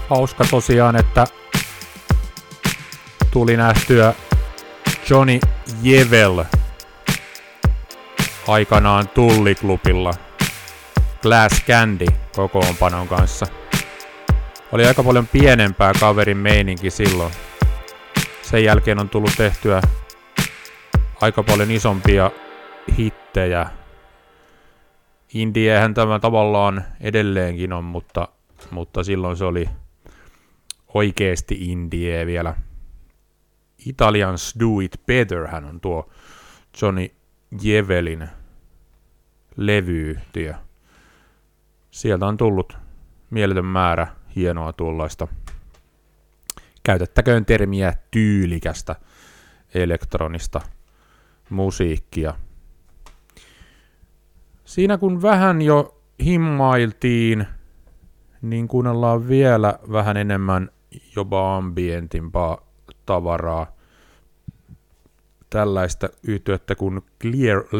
Hauska tosiaan, että tuli nähtyä Johnny Jevel aikanaan Tulliklubilla Glass Candy kokoonpanon kanssa. Oli aika paljon pienempää kaverin meininki silloin. Sen jälkeen on tullut tehtyä aika paljon isompia hittejä. Indiehän tämä tavallaan edelleenkin on, mutta silloin se oli oikeesti indie vielä. Italians Do It Better hän on tuo Johnny Jevelin levyyhtiö. Sieltä on tullut mieletön määrä hienoa tuollaista, käytettäköön termiä, tyylikästä elektronista musiikkia. Siinä kun vähän jo himmailtiin, niin kuunnellaan vielä vähän enemmän jopa ambientimpaa tavaraa. Tällaista yhtyettä kuin Clear